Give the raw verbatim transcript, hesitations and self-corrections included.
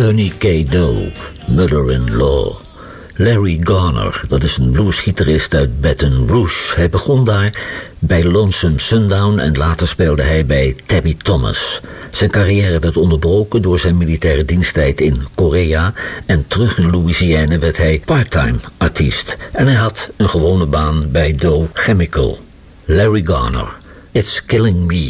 Ernie K. Doe, Mother-in-Law. Larry Garner, dat is een bluesgitarist uit Baton Rouge. Hij begon daar bij Lonesome Sundown en later speelde hij bij Tabby Thomas. Zijn carrière werd onderbroken door zijn militaire diensttijd in Korea en terug in Louisiana werd hij part-time artiest. En hij had een gewone baan bij Doe Chemical. Larry Garner, It's Killing Me.